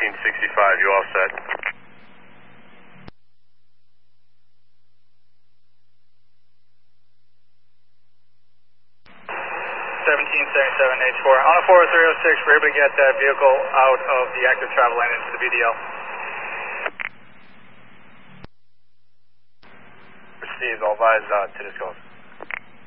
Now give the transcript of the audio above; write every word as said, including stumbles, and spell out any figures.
seventeen sixty-five, you all set? seventeen seventy-seven H four. On a four three oh six, we're able to get that vehicle out of the active travel lane into the B D L. Received, all eyes uh, to this coast.